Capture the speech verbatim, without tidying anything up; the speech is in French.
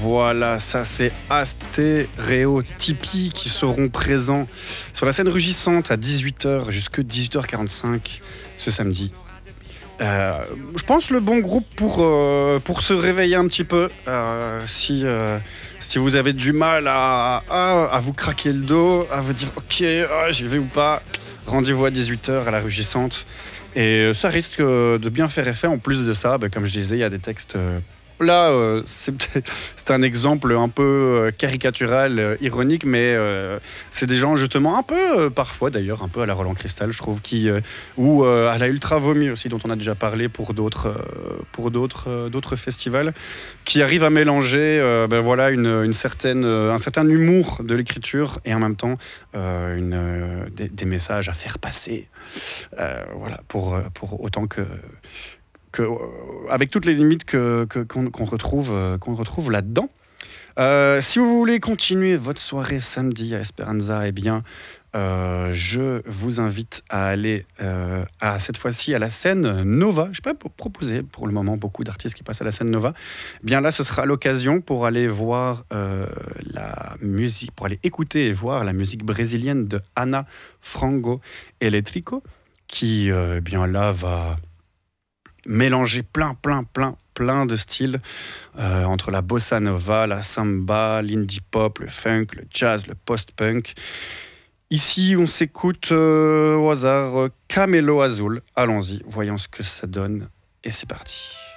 Voilà, ça c'est Astéréotypie qui seront présents sur la scène rugissante à dix-huit heures jusque dix-huit heures quarante-cinq ce samedi. Euh, je pense le bon groupe pour, euh, pour se réveiller un petit peu. Euh, si, euh, si vous avez du mal à, à, à vous craquer le dos, à vous dire ok, ah, j'y vais ou pas, rendez-vous à dix-huit heures à la rugissante. Et ça risque de bien faire effet. En plus de ça, bah, comme je disais, il y a des textes. Euh, là, euh, c'est, c'est un exemple un peu euh, caricatural, euh, ironique, mais euh, c'est des gens justement un peu, euh, parfois d'ailleurs, un peu à la Roland Cristal, je trouve, qui, euh, ou euh, à la Ultra Vomi aussi, dont on a déjà parlé pour d'autres, euh, pour d'autres, euh, d'autres festivals, qui arrivent à mélanger, euh, ben voilà, une, une certaine, un certain humour de l'écriture et en même temps euh, une, euh, des, des messages à faire passer. Euh, voilà, pour, pour autant que, que euh, avec toutes les limites que, que, qu'on, qu'on, retrouve, euh, qu'on retrouve là-dedans. Euh, si vous voulez continuer votre soirée samedi à Esperanza, eh bien, euh, je vous invite à aller euh, à cette fois-ci à la scène Nova. Je peux pas proposer pour le moment beaucoup d'artistes qui passent à la scène Nova. Eh bien là, ce sera l'occasion pour aller voir euh, la musique, pour aller écouter et voir la musique brésilienne de Ana Frango Elétrico, qui euh, bien là va mélanger plein, plein, plein, plein de styles euh, entre la bossa nova, la samba, l'indie pop, le funk, le jazz, le post-punk. Ici, on s'écoute euh, au hasard euh, Camelo Azul. Allons-y, voyons ce que ça donne. Et c'est parti.